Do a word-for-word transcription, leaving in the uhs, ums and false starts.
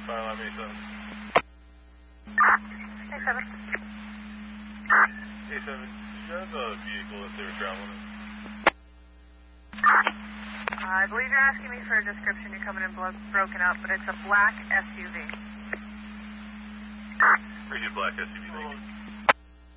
file on A seven. A seven. A seven, did you have a vehicle that they were traveling in? Uh, I believe you're asking me for a description. You're coming in blo broken up, but it's a black S U V. Pretty good black S U V, thank you.